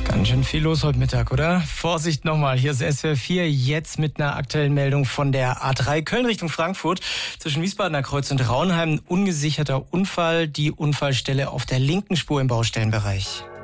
Ganz schön viel los heute Mittag, oder? Vorsicht nochmal, hier ist SWR 4, jetzt mit einer aktuellen Meldung von der A3 Köln Richtung Frankfurt. Zwischen Wiesbadener Kreuz und Raunheim ein ungesicherter Unfall, die Unfallstelle auf der linken Spur im Baustellenbereich.